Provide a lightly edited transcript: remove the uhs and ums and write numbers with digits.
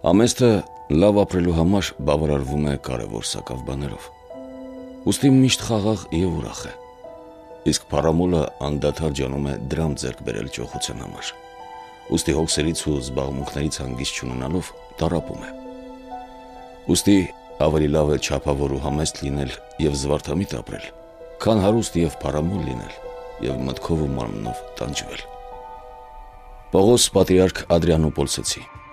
Ամեսթը լավ ապրելու համար բավարարվում է կարևոր սակավ բաներով։ Ուստի միշտ խաղաղ եւ ուրախ է։ Իսկ փառամոլը անդադար ջանում է դրամ ձեռք բերել ճոխության համար։ Ուստի հոգսերից ու զբաղմունքներից հանգիստ չունենալով տառապում է։ Ուստի ավելի լավ է չափավոր ու համեստ լինել եւ զվարթամիտ ապրել, քան հարուստ եւ փառամոլ լինել եւ մտքով ու մարմնով տանջվել։ Պողոս պատրիարք Ադրիանոպոլսցի